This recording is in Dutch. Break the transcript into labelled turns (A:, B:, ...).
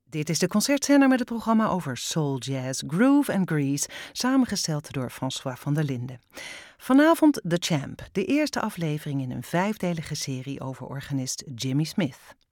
A: Dit is de concertzender met het programma over soul, jazz, groove en grease, samengesteld door François van der Linden. Vanavond The Champ, de eerste aflevering in een 5-delige serie over organist Jimmy Smith.